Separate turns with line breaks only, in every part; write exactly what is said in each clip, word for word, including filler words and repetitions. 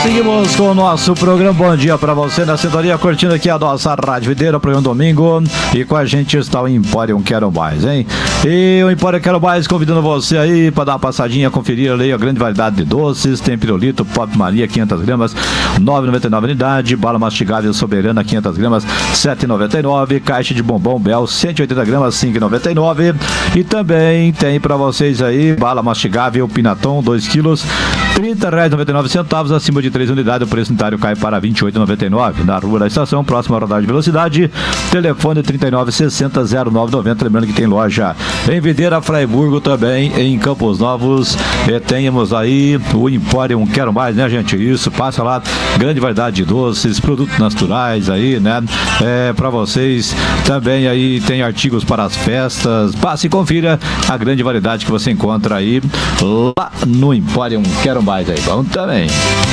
Seguimos com o nosso programa. Bom dia pra você na sintonia, curtindo aqui a nossa Rádio Videira, programa domingo. E com a gente está o Empório Quero Mais, hein? E o Empório Quero Mais convidando você aí para dar uma passadinha, conferir ali a grande variedade de doces. Tem pirulito, Pop Maria, quinhentas gramas, nove reais e noventa e nove centavos unidade. Bala mastigável Soberana, quinhentas gramas, sete reais e noventa e nove centavos. Caixa de bombom Bel, cento e oitenta gramas, cinco reais e noventa e nove centavos. E também tem para vocês aí bala mastigável Pinaton, dois quilos, trinta reais e noventa e nove centavos. Acima de três unidades, o preço unitário cai para vinte e oito reais e noventa e nove centavos. Na Rua da Estação, próximo ao radar de velocidade. Telefone trinta e nove sessenta zero nove noventa. Lembrando que tem loja em Videira, Fraiburgo, também em Campos Novos. E temos aí o Empório Quero Mais, né, gente? Isso, passa lá, grande variedade de doces, produtos naturais aí, né? É, para vocês também aí tem artigos para as festas. Passe e confira a grande variedade que você encontra aí lá no Empório Quero Mais aí. Bom também.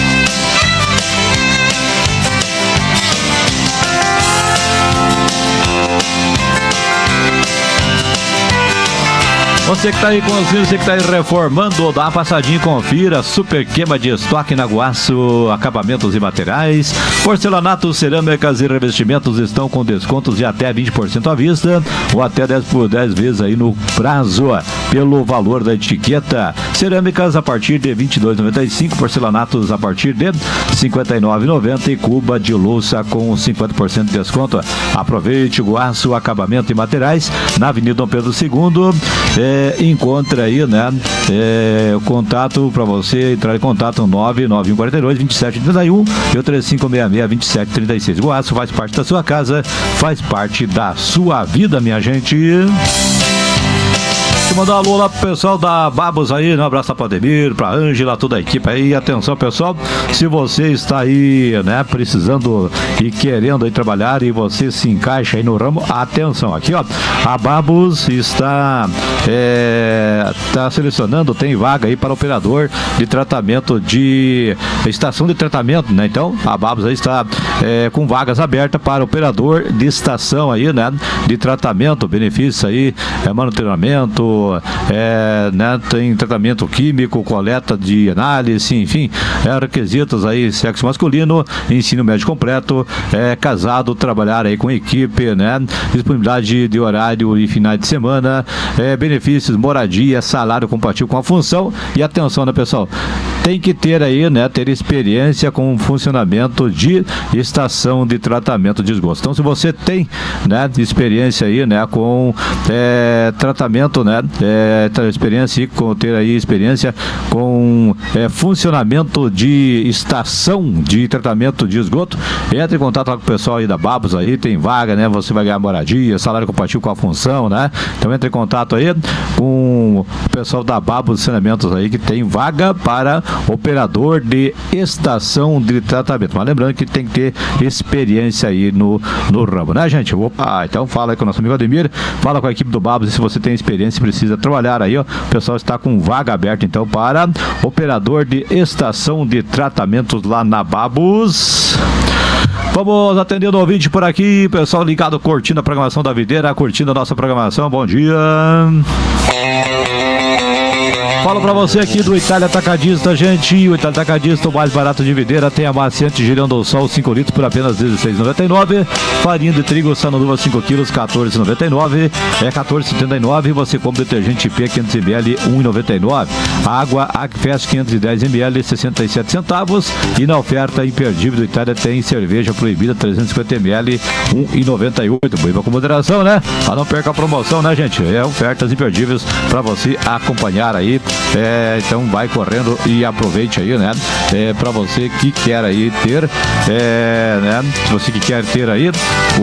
Você que está aí com os filhos, você que está aí reformando, dá uma passadinha e confira. Super queima de estoque na Guaço, acabamentos e materiais. Porcelanato, cerâmicas e revestimentos estão com descontos de até vinte por cento à vista ou até dez por dez vezes aí no prazo, pelo valor da etiqueta. Cerâmicas a partir de vinte e dois reais e noventa e cinco centavos, porcelanatos a partir de cinquenta e nove reais e noventa centavos e cuba de louça com cinquenta por cento de desconto. Aproveite o Guaço, acabamento e materiais na Avenida Dom Pedro segundo. É, encontra aí, né, é, o contato para você entrar em contato nove nove um quatro dois, vinte e sete trinta e um e o três cinco seis seis, vinte e sete trinta e seis. Guaço faz parte da sua casa, faz parte da sua vida, minha gente. Deixa eu mandar um alô lá pro pessoal da Babos aí, né? Um abraço pra Ademir, pra Ângela, toda a equipe aí. Atenção, pessoal, se você está aí, né, precisando e querendo aí trabalhar e você se encaixa aí no ramo, atenção, aqui ó, a Babos está é, tá selecionando, tem vaga aí para operador de tratamento de estação de tratamento, né? Então, a Babos aí está é, com vagas abertas para operador de estação aí, né, de tratamento, benefícios aí, é, monitoramento, É, né, tem tratamento químico, coleta de análise, enfim, é, requisitos aí, sexo masculino, ensino médio completo, é, casado, trabalhar aí com equipe, né, disponibilidade de horário e finais de semana, é, benefícios, moradia, salário compatível com a função. E atenção, né, pessoal, tem que ter aí, né, ter experiência com o funcionamento de estação de tratamento de esgoto. Então, se você tem, né, experiência aí, né, com é, tratamento, né, É, ter experiência com ter aí experiência com é, funcionamento de estação de tratamento de esgoto, entre em contato com o pessoal aí da Babos aí, tem vaga, né? Você vai ganhar moradia, salário compatível com a função, né? Então entre em contato aí com o pessoal da Babos Saneamentos aí, que tem vaga para operador de estação de tratamento. Mas lembrando que tem que ter experiência aí no, no ramo, né, gente? Opa, então fala aí com o nosso amigo Ademir, fala com a equipe do Babos, e se você tem experiência, precisa trabalhar aí, ó, o pessoal está com vaga aberta então para operador de estação de tratamentos lá na Babos. Vamos atendendo o ouvinte por aqui, pessoal ligado, curtindo a programação da Videira, curtindo a nossa programação. Bom dia. Falo pra você aqui do Itália Atacadista, gente. O Itália Atacadista, o mais barato de Videira, tem amaciante girando ao sol cinco litros por apenas dezesseis reais e noventa e nove centavos. Farinha de trigo Sananduva cinco quilos, quatorze reais e noventa e nove centavos. É quatorze reais e setenta e nove centavos. E você compra detergente P quinhentos mililitros, um real e noventa e nove centavos. Água Agfest quinhentos e dez mililitros, sessenta e sete centavos. E na oferta imperdível do Itália tem cerveja proibida trezentos e cinquenta mililitros, um real e noventa e oito centavos. Beba com moderação, né? Pra não perca a promoção, né, gente? É ofertas imperdíveis pra você acompanhar aí. É, então vai correndo e aproveite aí, né? É, para você que quer aí ter, é, né? Se você que quer ter aí